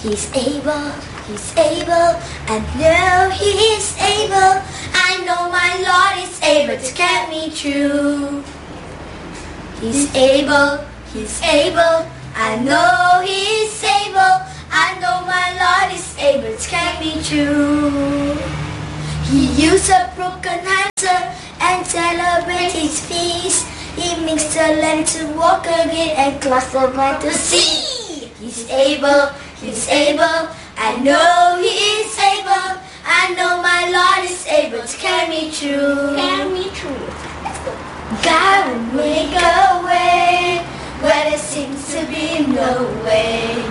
He's able, I know He is able. I know my Lord is able to carry me through. He's able, I know He is able. I know my Lord is able to carry me through. He used a broken hamster and celebrate His feast. He makes the land to walk again and cross the to sea. He's able, I know He is able. I know my Lord is able to carry me through. Let's go. God will make a way where there seems to be no way.